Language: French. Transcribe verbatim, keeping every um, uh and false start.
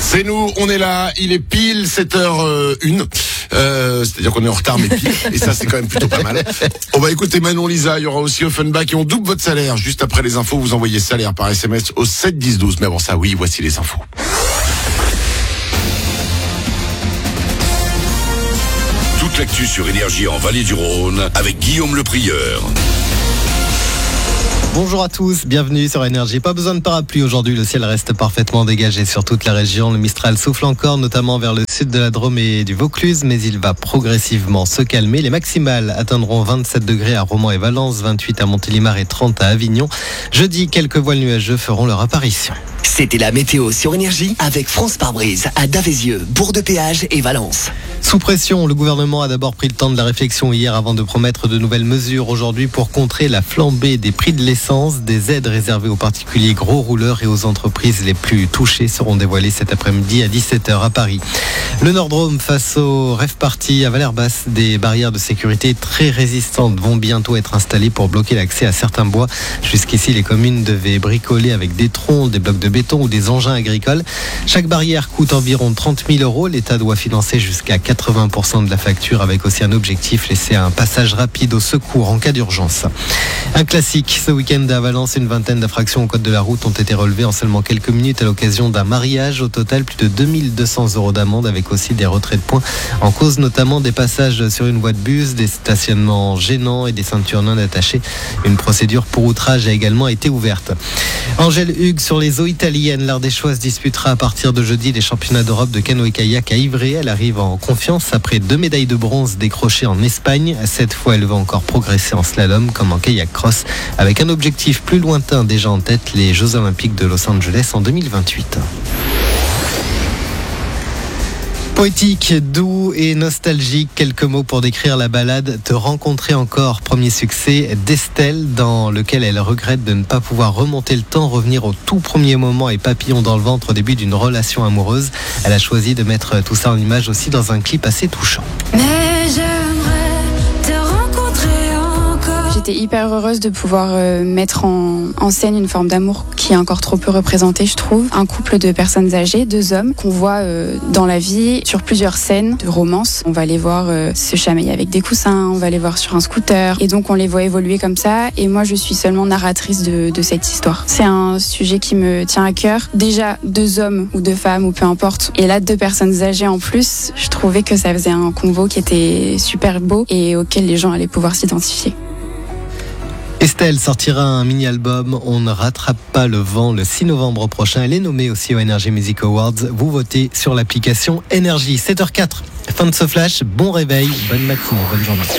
C'est nous, on est là, il est pile sept heures une, euh, c'est-à-dire qu'on est en retard mais pile, et ça c'est quand même plutôt pas mal. On va écouter Manon Lisa, il y aura aussi Offenbach et on double votre salaire. Juste après les infos, vous envoyez salaire par S M S au sept dix douze. Mais avant ça, oui, voici les infos. Toute l'actu sur Énergie en Vallée du Rhône avec Guillaume Le Prieur. Bonjour à tous, bienvenue sur Énergie. Pas besoin de parapluie aujourd'hui, le ciel reste parfaitement dégagé sur toute la région. Le Mistral souffle encore, notamment vers le sud de la Drôme et du Vaucluse, mais il va progressivement se calmer. Les maximales atteindront vingt-sept degrés à Romans et Valence, vingt-huit à Montélimar et trente à Avignon. Jeudi, quelques voiles nuageux feront leur apparition. C'était la météo sur Énergie avec France Pare-Brise à Davézieux, Bourg-de-Péage et Valence. Sous pression, le gouvernement a d'abord pris le temps de la réflexion hier avant de promettre de nouvelles mesures aujourd'hui pour contrer la flambée des prix de l'essence. Des aides réservées aux particuliers gros rouleurs et aux entreprises les plus touchées seront dévoilées cet après-midi à dix-sept heures à Paris. Le Nord-Drôme face au Rêve Party à Valère-Basse, des barrières de sécurité très résistantes vont bientôt être installées pour bloquer l'accès à certains bois. Jusqu'ici, les communes devaient bricoler avec des troncs, des blocs de béton ou des engins agricoles. Chaque barrière coûte environ trente mille euros. L'État doit financer jusqu'à quatre-vingts pour cent de la facture avec aussi un objectif, laisser un passage rapide au secours en cas d'urgence. Un classique, ce week-end à Valence, une vingtaine d'infractions au code de la route ont été relevées en seulement quelques minutes à l'occasion d'un mariage. Au total, plus de deux mille deux cents euros d'amende avec aussi des retraits de points. En cause notamment des passages sur une voie de bus, des stationnements gênants et des ceintures non attachées. Une procédure pour outrage a également été ouverte. Angèle Hugues sur les eaux italiennes. L'Ardéchoise disputera à partir de jeudi les championnats d'Europe de canoë-kayak à Ivrea. Elle arrive en confiance après deux médailles de bronze décrochées en Espagne. Cette fois, elle va encore progresser en slalom comme en kayak cross avec un objectif plus lointain déjà en tête, les Jeux Olympiques de Los Angeles en deux mille vingt-huit. Poétique, doux et nostalgique, quelques mots pour décrire la balade Te rencontrer encore, premier succès d'Estelle, dans lequel elle regrette de ne pas pouvoir remonter le temps, revenir au tout premier moment et papillon dans le ventre au début d'une relation amoureuse. Elle a choisi de mettre tout ça en image aussi dans un clip assez touchant. Mais j'aimerais te rencontrer encore. J'étais hyper heureuse de pouvoir euh, mettre en, en scène une forme d'amour qui est encore trop peu représentée, je trouve. Un couple de personnes âgées, deux hommes, qu'on voit euh, dans la vie sur plusieurs scènes de romance. On va les voir euh, se chamailler avec des coussins, on va les voir sur un scooter. Et donc on les voit évoluer comme ça. Et moi je suis seulement narratrice de, de cette histoire. C'est un sujet qui me tient à cœur. Déjà deux hommes ou deux femmes ou peu importe. Et là deux personnes âgées en plus. Je trouvais que ça faisait un convo qui était super beau et auquel les gens allaient pouvoir s'identifier. Estelle sortira un mini-album On ne rattrape pas le vent le six novembre prochain. Elle est nommée aussi aux Energy Music Awards. Vous votez sur l'application Énergie. sept heures quatre. Fin de ce flash. Bon réveil, bonne matinée, bonne journée.